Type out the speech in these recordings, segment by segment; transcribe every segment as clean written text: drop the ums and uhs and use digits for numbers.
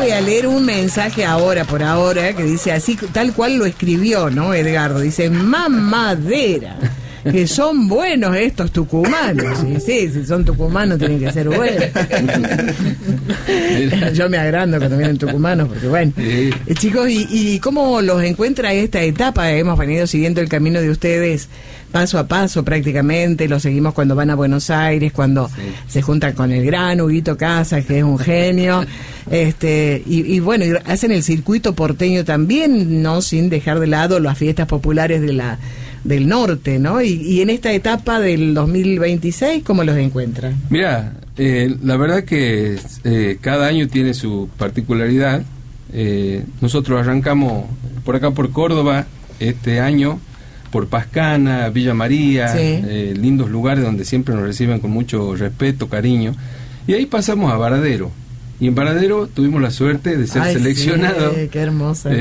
voy a leer un mensaje ahora, por ahora, que dice así, tal cual lo escribió, ¿no, Edgardo? Dice, mamadera, que son buenos estos tucumanos. Y sí, si son tucumanos tienen que ser buenos. Yo me agrando cuando vienen tucumanos, porque bueno. Chicos, ¿y cómo los encuentra esta etapa? Hemos venido siguiendo el camino de ustedes paso a paso prácticamente, lo seguimos cuando van a Buenos Aires, cuando se juntan con el gran Huguito Casas, que es un genio, y bueno, y hacen el circuito porteño también, no sin dejar de lado las fiestas populares del norte, ¿no? Y en esta etapa del 2026, ¿cómo los encuentran? Mirá, la verdad que cada año tiene su particularidad. Nosotros arrancamos por acá por Córdoba este año, por Pascana, Villa María, lindos lugares donde siempre nos reciben con mucho respeto, cariño, y ahí pasamos a Varadero, y en Varadero tuvimos la suerte de ser seleccionados qué hermosa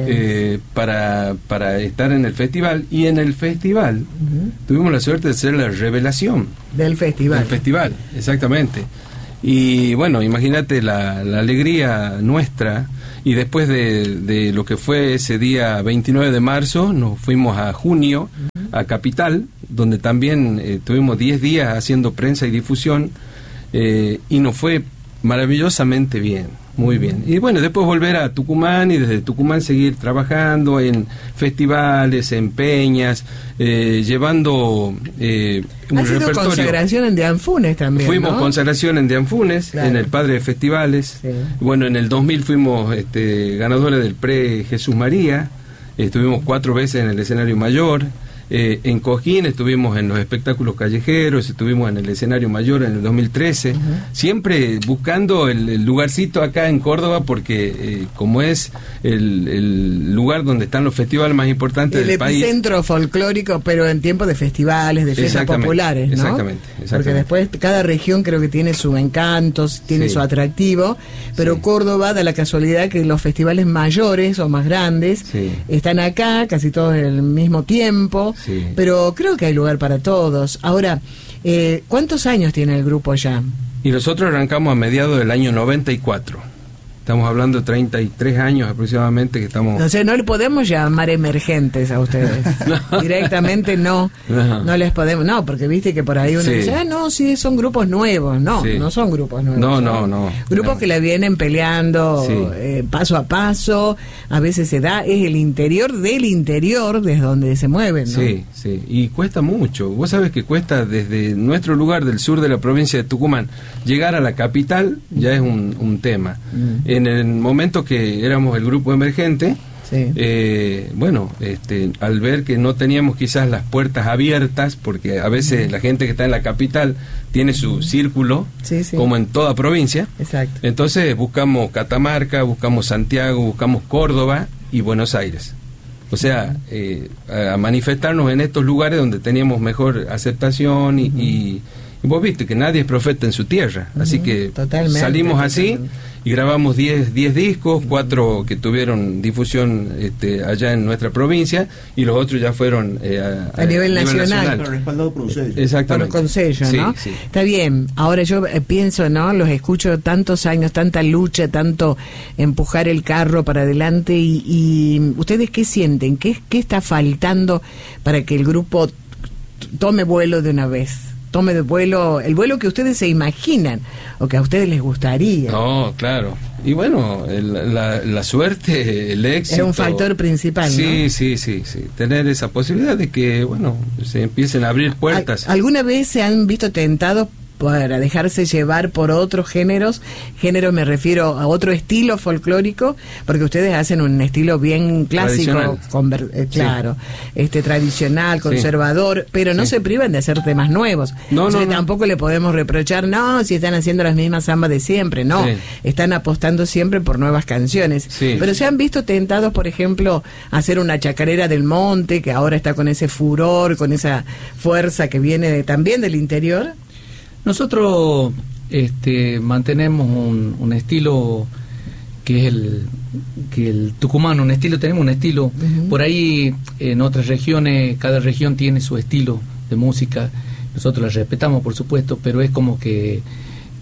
para estar en el festival, y en el festival tuvimos la suerte de ser la revelación del festival, exactamente. Y bueno, imagínate la alegría nuestra. Y después de lo que fue ese día 29 de marzo, nos fuimos a junio, a Capital, donde también tuvimos 10 días haciendo prensa y difusión, y nos fue maravillosamente bien, muy bien. Y bueno, después volver a Tucumán, y desde Tucumán seguir trabajando en festivales, en peñas, llevando un repertorio. Consagración en Deanfunes también, Fuimos, ¿no? Consagración en Deanfunes, claro, en el Padre de Festivales. Bueno, en el 2000 fuimos ganadores del Pre Jesús María, estuvimos 4 veces en el escenario mayor. En Coquín estuvimos en los espectáculos callejeros, estuvimos en el escenario mayor en el 2013, siempre buscando el lugarcito acá en Córdoba, porque como es el lugar donde están los festivales más importantes del país. El epicentro folclórico, pero en tiempos de festivales, de fiestas populares, ¿no? Exactamente. Porque después cada región creo que tiene su encanto, tiene su atractivo, pero Córdoba da la casualidad que los festivales mayores o más grandes están acá, casi todos al mismo tiempo. Pero creo que hay lugar para todos. Ahora, ¿cuántos años tiene el grupo ya? Y nosotros arrancamos a mediados del año 94. Estamos hablando de 33 años aproximadamente que estamos... O sea, no le podemos llamar emergentes a ustedes. Directamente no les podemos... No, porque viste que por ahí uno dice, sí, son grupos nuevos. No, no son grupos nuevos. No. Grupos que la vienen peleando paso a paso, a veces se da, es el interior del interior desde donde se mueven, ¿no? Sí, y cuesta mucho. Vos sabés que cuesta desde nuestro lugar del sur de la provincia de Tucumán llegar a la capital, ya es un tema. En el momento que éramos el grupo emergente, al ver que no teníamos quizás las puertas abiertas, porque a veces la gente que está en la capital tiene su círculo, como en toda provincia. Exacto. Entonces buscamos Catamarca, buscamos Santiago, buscamos Córdoba y Buenos Aires. O sea, a manifestarnos en estos lugares donde teníamos mejor aceptación y vos viste que nadie es profeta en su tierra, así que salimos así y grabamos 10 discos, 4 que tuvieron difusión allá en nuestra provincia, y los otros ya fueron a nivel nacional. Respaldado por un sello. Exactamente. Con sello, ¿no? Sí. Está bien. Ahora yo pienso, ¿no? Los escucho tantos años, tanta lucha, tanto empujar el carro para adelante, y ¿ustedes qué sienten? ¿Qué está faltando para que el grupo tome vuelo de una vez? Tome de vuelo, el vuelo que ustedes se imaginan o que a ustedes les gustaría. No, claro. Y bueno, la suerte, el éxito... Es un factor principal, ¿no? Sí. Tener esa posibilidad de que, bueno, se empiecen a abrir puertas. ¿Alguna vez se han visto tentados para dejarse llevar por otros géneros? Género me refiero a otro estilo folclórico, porque ustedes hacen un estilo bien clásico, tradicional, conservador, pero no se privan de hacer temas nuevos. Tampoco le podemos reprochar, si están haciendo las mismas zambas de siempre, están apostando siempre por nuevas canciones. Pero se han visto tentados, por ejemplo, a hacer una chacarera del monte, que ahora está con ese furor, con esa fuerza que viene también del interior. Nosotros mantenemos un estilo que es el tucumano, tenemos un estilo. Por ahí en otras regiones, cada región tiene su estilo de música, nosotros la respetamos por supuesto, pero es como que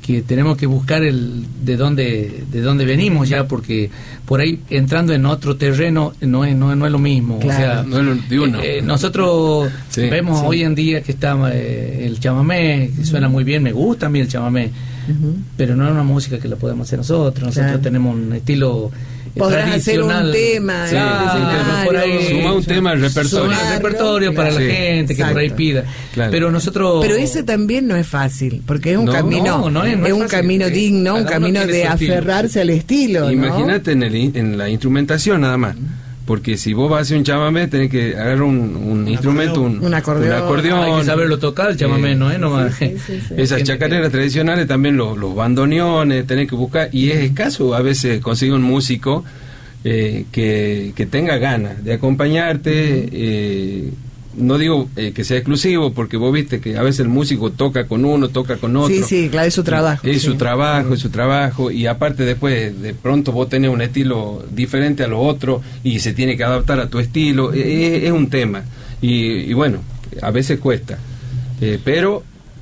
tenemos que buscar de dónde venimos ya, porque por ahí entrando en otro terreno no es lo mismo. Claro. O sea, no es lo de uno. Nosotros vemos hoy en día que está el chamamé, que suena muy bien, me gusta a mí el chamamé, pero no es una música que la podemos hacer nosotros. Nosotros tenemos un estilo podrás hacer un tema, por ahí suma un tema al repertorio para la gente que por ahí pida. Claro. Pero nosotros, pero ese también no es fácil, porque es un camino, es un camino digno, un camino de aferrarse al estilo. Imagínate en la instrumentación nada más. Porque si vos vas a hacer un chamamé, tenés que agarrar un instrumento, un acordeón. Hay que saberlo tocar, el chamamé, ¿no? Esas chacareras tradicionales, también los bandoneones, tenés que buscar. Y es escaso a veces conseguir un músico que tenga ganas de acompañarte. No digo que sea exclusivo, porque vos viste que a veces el músico toca con uno, toca con otro. Sí, claro, es su trabajo. Es su trabajo, y aparte después de pronto vos tenés un estilo diferente a lo otro y se tiene que adaptar a tu estilo. Es un tema. Y bueno, a veces cuesta. Pero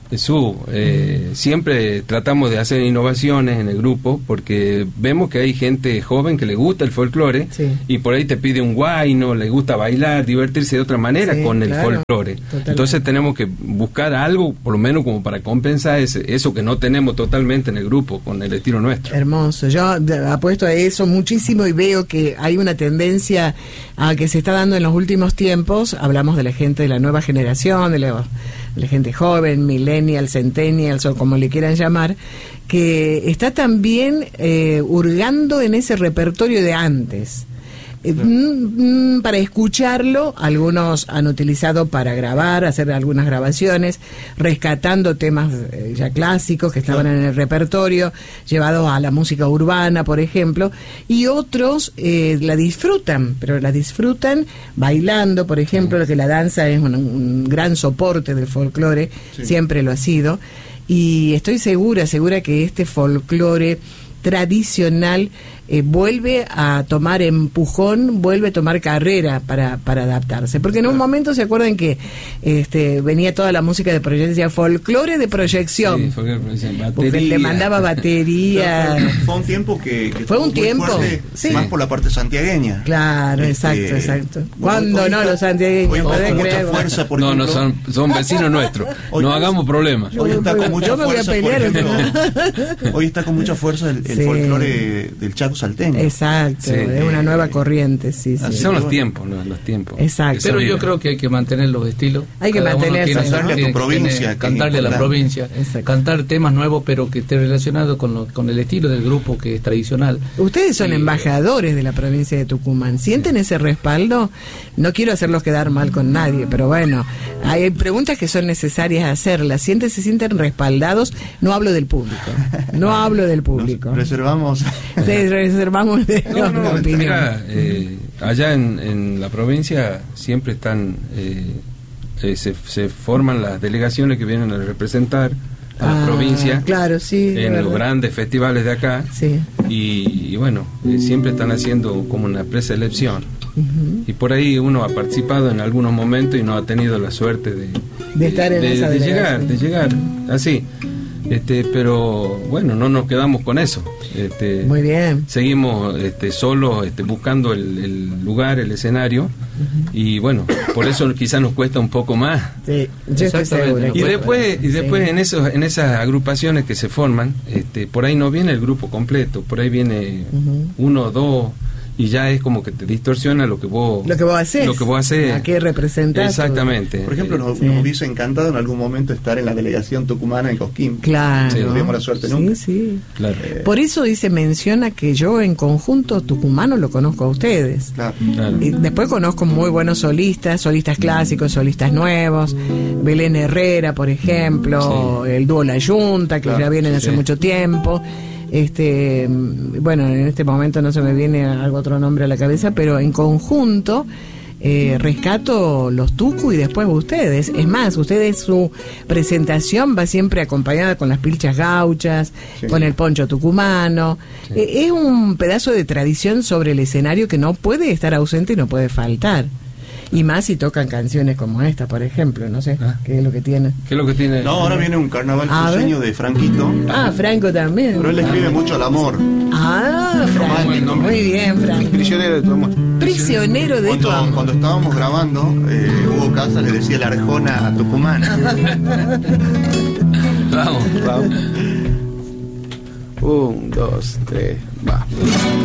siempre tratamos de hacer innovaciones en el grupo, porque vemos que hay gente joven que le gusta el folclore, y por ahí te pide un guayno, le gusta bailar, divertirse de otra manera con el folclore. Totalmente. Entonces tenemos que buscar algo, por lo menos como para compensar eso que no tenemos totalmente en el grupo, con el estilo nuestro. Hermoso, yo apuesto a eso muchísimo y veo que hay una tendencia a que se está dando en los últimos tiempos. Hablamos de la gente de la nueva generación, de la gente joven, millennials, centennials o como le quieran llamar, que está también hurgando en ese repertorio de antes. Para escucharlo, algunos han utilizado para grabar, hacer algunas grabaciones, rescatando temas ya clásicos que estaban en el repertorio, llevados a la música urbana, por ejemplo, y otros la disfrutan, pero la disfrutan bailando, por ejemplo, lo que la danza es un gran soporte del folclore, siempre lo ha sido, y estoy segura que este folclore tradicional vuelve a tomar empujón, vuelve a tomar carrera para adaptarse, porque en un momento se acuerdan que venía toda la música de proyección, folclore de proyección, porque le mandaba batería. Fue un tiempo que fue un tiempo fuerte, más por la parte santiagueña. Claro, exacto. ¿Cuándo no los santiagueños? Con mucha fuerza, por ejemplo, son vecinos nuestros. No hagamos problemas. Hoy está con mucha fuerza, por ejemplo, hoy está con mucha fuerza el folclore del Chaco salteño. Exacto, es una nueva corriente, Son los tiempos, los tiempos. Exacto. Pero yo creo que hay que mantener los estilos. Hay que mantener, cantarle a tu provincia, cantarle a la provincia, cantar temas nuevos, pero que esté relacionado con el estilo del grupo que es tradicional. Ustedes son embajadores de la provincia de Tucumán. ¿Sienten ese respaldo? No quiero hacerlos quedar mal con nadie, pero bueno, hay preguntas que son necesarias hacerlas. ¿Se sienten respaldados? No hablo del público. Nos reservamos. Reservamos la opinión. Mira, allá en la provincia siempre están se forman las delegaciones que vienen a representar a la provincia, claro, en los grandes festivales de acá, y bueno, siempre están haciendo como una preselección, y por ahí uno ha participado en algunos momentos y no ha tenido la suerte de estar en esa delegación. de llegar así. Pero bueno, no nos quedamos con eso. Muy bien. Seguimos solos buscando el lugar, el escenario, y bueno, por eso quizás nos cuesta un poco más. Sí, yo estoy segura. Y después en esas agrupaciones que se forman, por ahí no viene el grupo completo, por ahí viene uno o dos, y ya es como que te distorsiona lo que vos haces, a qué representás. Exactamente. Por ejemplo, nos hubiese encantado en algún momento estar en la delegación tucumana en Cosquín. Claro. No tuvimos la suerte nunca. Claro. Por eso menciona que yo en conjunto tucumano lo conozco a ustedes. Claro. Y después conozco muy buenos solistas clásicos, solistas nuevos, Belén Herrera, por ejemplo, el dúo La Yunta, que ya vienen hace mucho tiempo. Bueno, en este momento no se me viene algo otro nombre a la cabeza, pero en conjunto rescato los tucu y después ustedes. Es más, ustedes, su presentación va siempre acompañada con las pilchas gauchas, con el poncho tucumano. Es un pedazo de tradición sobre el escenario que no puede estar ausente y no puede faltar. Y más si tocan canciones como esta, por ejemplo, no sé, ¿qué es lo que tiene? ¿Qué es lo que tiene? No, ahora viene un carnaval cruceño de Franquito. Ah, Franco también. Pero él escribe mucho al amor. Ah, Franco. Muy bien, Franco. Prisionero de tu amor. Prisionero de tu amor. Cuando estábamos grabando, Hugo Casas le decía la Arjona a Tucumán. Vamos. 1, 2, 3, va.